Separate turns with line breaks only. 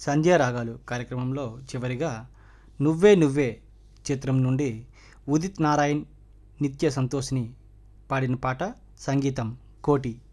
సంధ్యా రాగాలు కార్యక్రమంలో చివరిగా నువ్వే నువ్వే చిత్రం నుండి ఉదిత్ నారాయణ్ నిత్య సంతోష్ని పాడిన పాట. సంగీతం కోటి.